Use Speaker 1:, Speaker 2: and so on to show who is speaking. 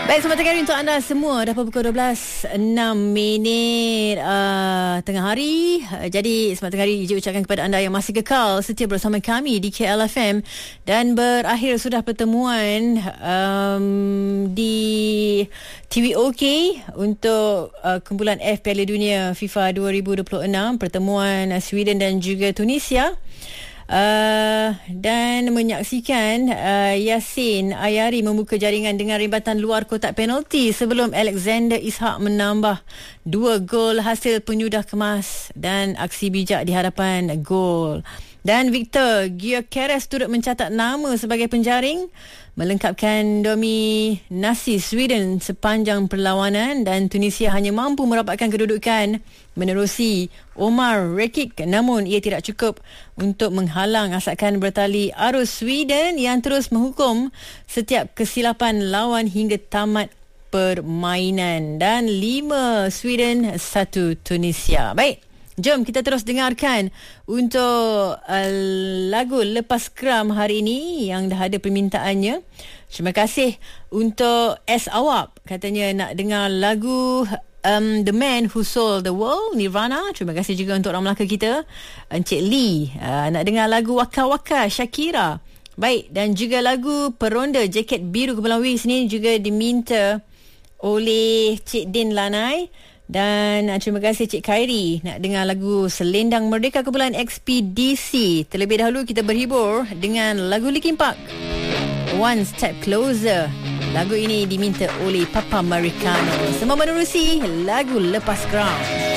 Speaker 1: Baik, selamat hari untuk anda semua. Dah pukul 12.06 tengah hari. Jadi selamat hari Ije ucapkan kepada anda yang masih kekal setia bersama kami di KLFM. Dan berakhir sudah pertemuan di TVOK untuk kumpulan F Piala Dunia FIFA 2026. Pertemuan Sweden dan juga Tunisia. Dan menyaksikan Yassin Ayari membuka jaringan dengan rebatan luar kotak penalti sebelum Alexander Ishak menambah 2 gol hasil penyudah kemas dan aksi bijak di hadapan gol. Dan Victor Gyökeres turut mencatat nama sebagai penjaring melengkapkan dominasi Sweden sepanjang perlawanan, dan Tunisia hanya mampu merapatkan kedudukan menerusi Omar Rekik, namun ia tidak cukup untuk menghalang asakan bertali arus Sweden yang terus menghukum setiap kesilapan lawan hingga tamat permainan. Dan 5 Sweden, 1 Tunisia. Baik, jom kita terus dengarkan untuk lagu Lepas Geram hari ini yang dah ada permintaannya. Terima kasih untuk S. Awab, katanya nak dengar lagu The Man Who Sold the World, Nirvana. Terima kasih juga untuk orang Melaka kita, Encik Lee, nak dengar lagu Waka Waka, Shakira. Baik, dan juga lagu Peronda Jaket Biru Kepulauan Wis ni juga diminta oleh Cik Din Lanai. Dan terima kasih Cik Khairi nak dengar lagu Selendang Merdeka Kumpulan Ekspedisi. Terlebih dahulu kita berhibur dengan lagu Linkin Park, One Step Closer. Lagu ini diminta oleh Papa Maricano. Semua menerusi lagu Lepas Geram.